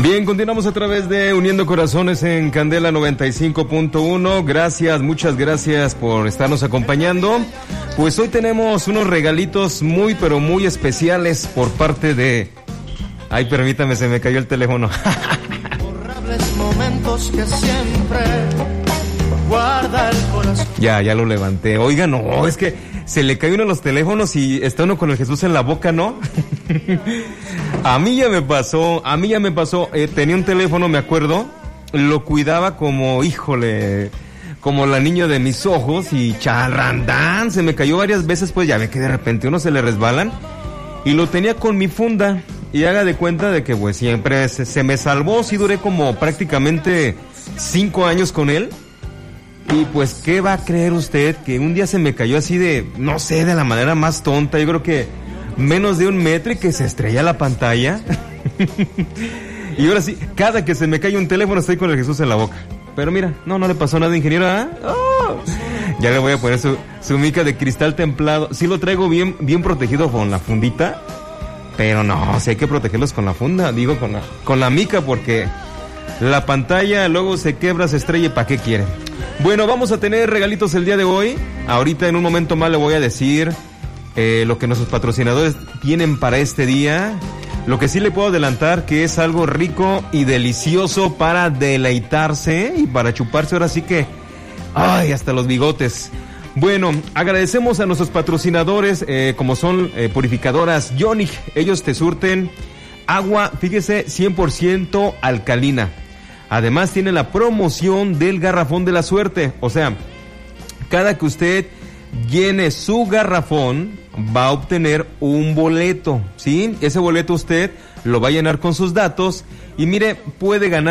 Bien, continuamos a través de Uniendo Corazones en Candela 95.1. Gracias, muchas gracias por estarnos acompañando. Pues hoy tenemos unos regalitos muy, pero muy especiales por parte de... Ay, permítame, se me cayó el teléfono. Momentos que siempre guarda el corazón. Ya lo levanté. Oiga, no, es que se le cae uno de los teléfonos y está uno con el Jesús en la boca, ¿no? A mí ya me pasó. Tenía un teléfono, me acuerdo, lo cuidaba como, híjole, como la niña de mis ojos y charrandán, se me cayó varias veces, pues ya ve que de repente uno se le resbalan y lo tenía con mi funda. Y haga de cuenta de que pues siempre se me salvó, sí duré como prácticamente 5 años con él. Y pues, ¿qué va a creer usted? Que un día se me cayó así de, no sé, de la manera más tonta, yo creo que menos de 1 metro y que se estrella la pantalla. Y ahora sí, cada que se me cae un teléfono estoy con el Jesús en la boca. Pero mira, no le pasó nada, ingeniero, ¿ah? Oh, ya le voy a poner su mica de cristal templado. Sí lo traigo bien protegido con la fundita. Pero no, sí hay que protegerlos con la funda, digo con la mica, porque la pantalla luego se quebra, se estrella, ¿para qué quieren? Bueno, vamos a tener regalitos el día de hoy. Ahorita en un momento más le voy a decir lo que nuestros patrocinadores tienen para este día. Lo que sí le puedo adelantar que es algo rico y delicioso para deleitarse y para chuparse ahora sí que, ay, hasta los bigotes. Bueno, agradecemos a nuestros patrocinadores, como son Purificadoras Yonic. Ellos te surten agua, fíjese, 100% alcalina. Además tiene la promoción del garrafón de la suerte. O sea, cada que usted llene su garrafón, va a obtener un boleto, ¿sí? Ese boleto usted lo va a llenar con sus datos y mire, puede ganar